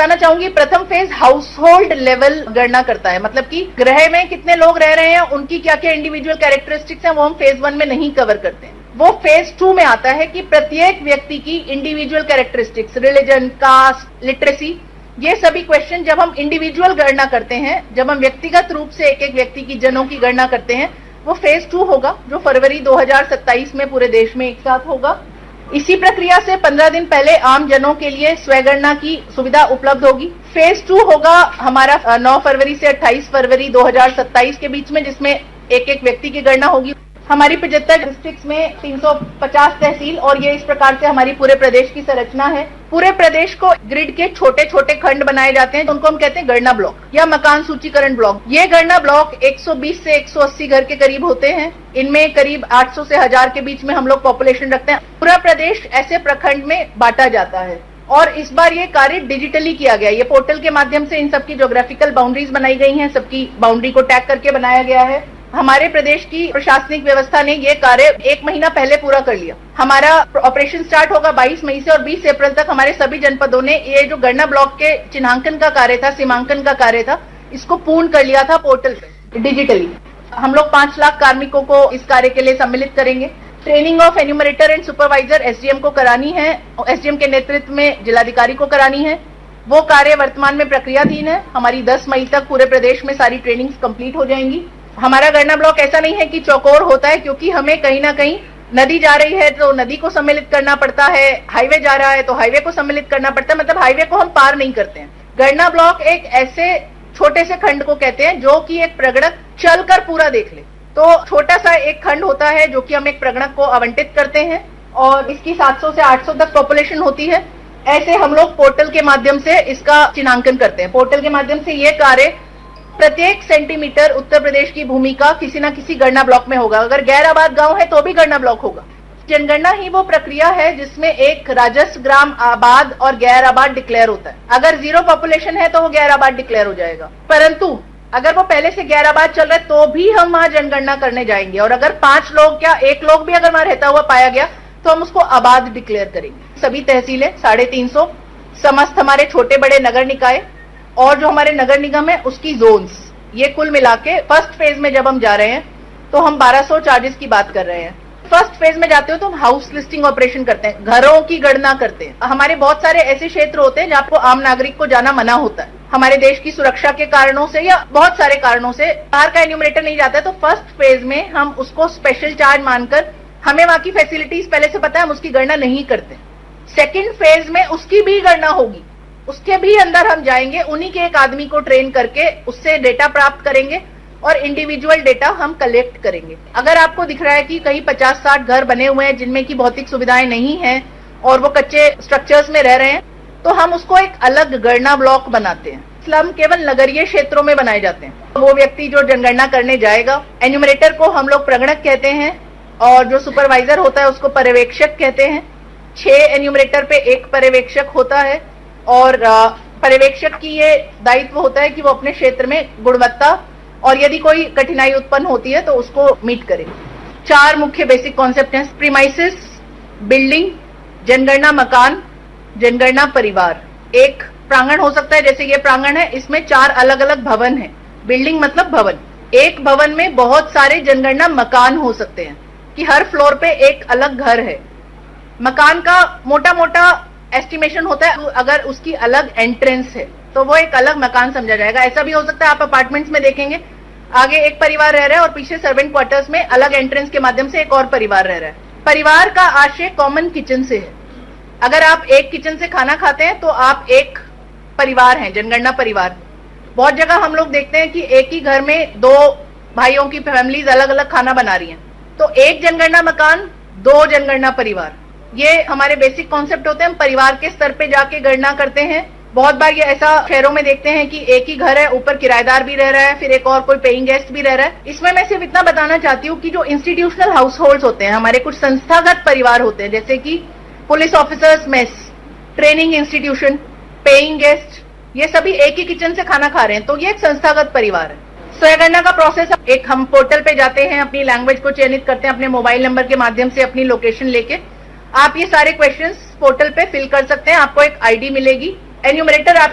बताना चाहूंगी, प्रथम फेज हाउस होल्ड लेवल गणना करता है, मतलब कि गृह में कितने लोग रह रहे हैं, उनकी क्या क्या इंडिविजुअल कैरेक्टरिस्टिक्स हैं, वो हम फेज 1 में नहीं कवर करते हैं। वो फेज 2 में आता है कि प्रत्येक व्यक्ति की individual characteristics, religion, cast, literacy, ये सभी क्वेश्चन जब हम इंडिविजुअल गणना करते हैं, जब हम व्यक्तिगत रूप से एक एक व्यक्ति की जनों की गणना करते हैं, वो फेज 2 होगा, जो फरवरी 2027 में पूरे देश में एक साथ होगा। इसी प्रक्रिया से 15 दिन पहले आम जनों के लिए स्वगणना की सुविधा उपलब्ध होगी। फेज 2 होगा हमारा 9 फरवरी से 28 फरवरी 2027 के बीच में, जिसमें एक एक व्यक्ति की गणना होगी। हमारी 75 डिस्ट्रिक्ट्स में 350 तहसील, और ये इस प्रकार से हमारी पूरे प्रदेश की संरचना है। पूरे प्रदेश को ग्रिड के छोटे छोटे खंड बनाए जाते हैं, उनको हम कहते हैं गणना ब्लॉक या मकान सूचीकरण ब्लॉक। ये गणना ब्लॉक 120 से 180 घर के करीब होते हैं। इनमें करीब 800 से 1000 के बीच में हम लोग पॉपुलेशन रखते हैं। पूरा प्रदेश ऐसे प्रखंड में बांटा जाता है, और इस बार ये कार्य डिजिटली किया गया। ये पोर्टल के माध्यम से इन सबकी ज्योग्राफिकल बाउंड्रीज बनाई गई हैं, सबकी बाउंड्री को टैग करके बनाया गया है। हमारे प्रदेश की प्रशासनिक व्यवस्था ने ये कार्य 1 महीना पहले पूरा कर लिया। हमारा ऑपरेशन स्टार्ट होगा 22 मई से, और 20 अप्रैल तक हमारे सभी जनपदों ने ये जो गणना ब्लॉक के चिन्हांकन का कार्य था, सीमांकन का कार्य था, इसको पूर्ण कर लिया था पोर्टल पे डिजिटली। हम लोग 5 लाख कार्मिकों को इस कार्य के लिए सम्मिलित करेंगे। Training of enumerator and supervisor SDM को करानी है, एसडीएम के नेतृत्व में जिलाधिकारी को करानी है। वो कार्य वर्तमान में प्रक्रियाधीन है। हमारी 10 मई तक पूरे प्रदेश में सारी ट्रेनिंग्स कंप्लीट हो जाएंगी। हमारा गणना ब्लॉक ऐसा नहीं है कि चौकोर होता है, क्योंकि हमें कहीं ना कहीं नदी जा रही है तो नदी को सम्मिलित करना पड़ता है, हाईवे जा रहा है तो हाईवे को सम्मिलित करना पड़ता है, मतलब हाईवे को हम पार नहीं करते हैं। गणना ब्लॉक एक ऐसे छोटे से खंड को कहते हैं जो कि एक प्रगणक चलकर पूरा देख ले। तो छोटा सा एक खंड होता है जो कि हम एक प्रगणक को आवंटित करते हैं, और इसकी 700 से 800 तक पॉपुलेशन होती है। ऐसे हम लोग पोर्टल के माध्यम से इसका चिन्हांकन करते हैं। पोर्टल के माध्यम से ये कार्य प्रत्येक सेंटीमीटर उत्तर प्रदेश की भूमि का किसी न किसी गणना ब्लॉक में होगा। अगर गैर आबाद गांव है तो भी गणना ब्लॉक होगा। जनगणना ही वो प्रक्रिया है जिसमें एक राजस्व ग्राम आबाद और गैर आबाद डिक्लेयर होता है। अगर 0 पॉपुलेशन है तो वो गैर आबाद डिक्लेयर हो जाएगा, परंतु अगर वो पहले से गैर आबाद चल रहा है तो भी हम वहां जनगणना करने जाएंगे, और अगर 5 लोग या 1 लोग भी अगर वहां रहता हुआ पाया गया तो हम उसको आबाद डिक्लेयर करेंगे। सभी तहसीलें 350, समस्त हमारे छोटे बड़े नगर निकाय और जो हमारे नगर निगम है उसकी जोन्स, ये कुल मिला के फर्स्ट फेज में जब हम जा रहे हैं तो हम 1200 चार्जेस की बात कर रहे हैं। फर्स्ट फेज में जाते हो तो हम हाउस लिस्टिंग ऑपरेशन करते हैं, घरों की गणना करते हैं। हमारे बहुत सारे ऐसे क्षेत्र होते हैं जहाँ आपको आम नागरिक को जाना मना होता है, हमारे देश की सुरक्षा के कारणों से या बहुत सारे कारणों से बाहर का एन्यूमरेटर नहीं जाता है। तो फर्स्ट फेज में हम उसको स्पेशल चार्ज मानकर, हमें वहां की फैसिलिटीज पहले से पता है, हम उसकी गणना नहीं करते। सेकेंड फेज में उसकी भी गणना होगी, उसके भी अंदर हम जाएंगे, उन्हीं के एक आदमी को ट्रेन करके उससे डेटा प्राप्त करेंगे और इंडिविजुअल डेटा हम कलेक्ट करेंगे। अगर आपको दिख रहा है कि कहीं 50-60 घर बने हुए हैं जिनमें की भौतिक सुविधाएं नहीं है और वो कच्चे स्ट्रक्चर्स में रह रहे हैं, तो हम उसको एक अलग गणना ब्लॉक बनाते हैं। स्लम केवल नगरीय क्षेत्रों में बनाए जाते हैं। वो व्यक्ति जो जनगणना करने जाएगा, एन्यूमरेटर को हम लोग प्रगणक कहते हैं और जो सुपरवाइजर होता है उसको पर्यवेक्षक कहते हैं। 6 एन्यूमरेटर पे 1 पर्यवेक्षक होता है, और पर्यवेक्षक की ये दायित्व होता है कि वो अपने क्षेत्र में गुणवत्ता और यदि कोई कठिनाई उत्पन्न होती है तो उसको मीट करे। 4 मुख्य बेसिक कॉन्सेप्ट हैं: प्रीमाइसिस, बिल्डिंग, जनगणना मकान, जनगणना परिवार। एक प्रांगण हो सकता है, जैसे ये प्रांगण है, इसमें 4 अलग अलग भवन हैं। बिल्डिंग मतलब भवन। एक भवन में बहुत सारे जनगणना मकान हो सकते हैं कि हर फ्लोर पे एक अलग घर है। मकान का मोटा मोटा एस्टिमेशन होता है, अगर उसकी अलग एंट्रेंस है तो वो एक अलग मकान समझा जाएगा। ऐसा भी हो सकता है, आप अपार्टमेंट्स में देखेंगे, आगे एक परिवार रह रहा है और पीछे सर्वेंट क्वार्टर्स में अलग एंट्रेंस के माध्यम से एक और परिवार रह रहा है। परिवार का आशय कॉमन किचन से है। अगर आप एक किचन से खाना खाते हैं तो आप एक परिवार हैं, जनगणना परिवार। बहुत जगह हम लोग देखते हैं कि एक ही घर में 2 भाइयों की फैमिलीज अलग अलग खाना बना रही हैं, तो एक जनगणना मकान, 2 जनगणना परिवार। ये हमारे बेसिक कॉन्सेप्ट होते हैं। हम परिवार के स्तर पे जाके गणना करते हैं। बहुत बार ये ऐसा शहरों में देखते हैं कि एक ही घर है, ऊपर किराएदार भी रह रहा है, फिर एक और कोई पेइंग गेस्ट भी रह रहा है। इसमें मैं सिर्फ इतना बताना चाहती हूँ कि जो इंस्टीट्यूशनल हाउस होल्ड होते हैं, हमारे कुछ संस्थागत परिवार होते हैं, जैसे कि police officers mess, training institution, paying guest, ये सभी एक ही किचन से खाना खा रहे हैं, तो ये एक संस्थागत परिवार है। स्वयंगणना का प्रोसेस, एक हम पोर्टल पे जाते हैं, अपनी लैंग्वेज को चयनित करते हैं, अपने मोबाइल नंबर के माध्यम से अपनी लोकेशन लेके आप ये सारे क्वेश्चंस पोर्टल पे फिल कर सकते हैं। आपको एक आईडी मिलेगी। एन्यूमरेटर